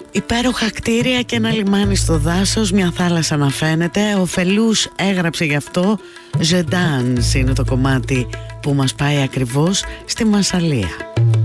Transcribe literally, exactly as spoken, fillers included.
Υπέροχα κτίρια και ένα λιμάνι στο δάσος, μια θάλασσα να φαίνεται. Ο Φελούς έγραψε γι' αυτό. Je danse είναι το κομμάτι που μας πάει ακριβώς στη Μασσαλία.